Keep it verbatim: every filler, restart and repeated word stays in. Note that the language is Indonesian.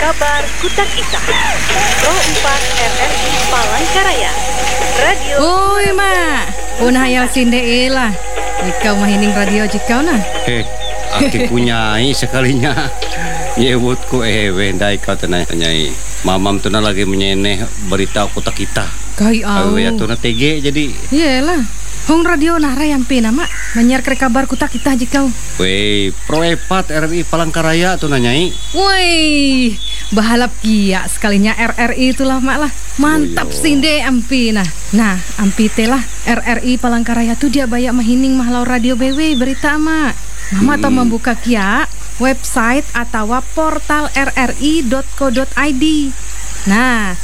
Kabar Kutak Ita Pro empat R R I Palangkaraya Radio. Oi mak, punah hayal sinde lah. Ikau mahining radio jikau nah. Eh, aki punyai sekalinya. Yewutku ewe ndai kau tenai-tenai. Mamam tu na lagi menyeneh berita Kutak Ita. Kai au. Awe ya tu na T G jadi. Iyalah. Hong radio nara yang pina mak banyak ke kabar Kutak Ita jikau. Wei, Pro empat R R I Palangkaraya tu nanyai. Woi, bahalap kia sekalinya R R I itulah mak lah. Mantap Oh, sinde ampi nah. Nah, ampi telah R R I Palangkaraya tu dia banyak mahining mahlau radio B W berita mak. Mama hmm. tau membuka kia website atau portal r r i dot co dot i d. Nah,